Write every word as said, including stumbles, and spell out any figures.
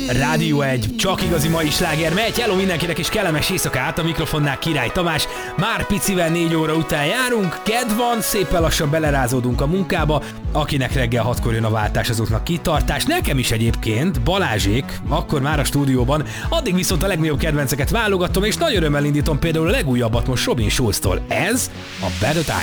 Rádió egy, csak igazi mai sláger megy. Hello mindenkinek és kellemes éjszakát, a mikrofonnál Király Tamás. Már picivel négy óra után járunk, kedv van, szépen lassan belerázódunk a munkába. Akinek reggel hatkor jön a váltás, azoknak kitartás. Nekem is egyébként, Balázsék, akkor már a stúdióban. Addig viszont a legnagyobb kedvenceket válogatom, és nagy örömmel indítom például a legújabbat most Robin Schulztól. Ez a Better Time.